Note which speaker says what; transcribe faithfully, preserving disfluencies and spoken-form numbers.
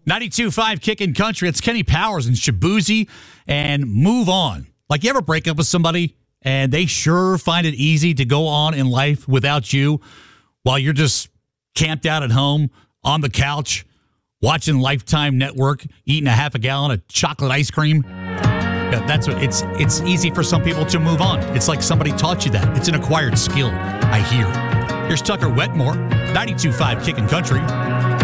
Speaker 1: ninety-two point five Kickin' Country. It's Kenny Powers and Shabuzi and Move On. Like, you ever break up with somebody and they sure find it easy to go on in life without you while you're just camped out at home on the couch watching Lifetime Network, eating a half a gallon of chocolate ice cream? Yeah, that's what it's it's easy for some people to move on. It's like somebody taught you that. It's an acquired skill, I hear. Here's Tucker Wetmore, ninety-two point five Kickin' Country.